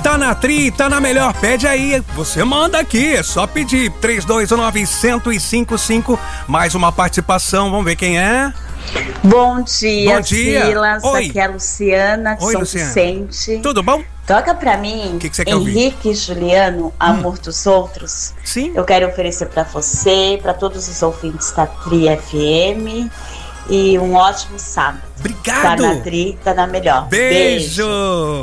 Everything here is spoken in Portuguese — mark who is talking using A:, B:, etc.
A: Tá na Tri, tá na melhor. Pede aí, você manda aqui, é só pedir. 3219-1055. Mais uma participação, vamos ver quem é.
B: Bom dia,
A: Bom dia.
B: Silas.
A: Oi.
B: Aqui é a Luciana, de
A: Oi,
B: São
A: Luciana.
B: Vicente.
A: Tudo bom?
B: Toca pra mim,
A: Que você quer ouvir?
B: Henrique e Juliano, Amor dos Outros.
A: Sim.
B: Eu quero oferecer pra você, pra todos os ouvintes da Tri FM. E um ótimo sábado.
A: Obrigado.
B: Tá na Tri, tá na melhor.
A: Beijo.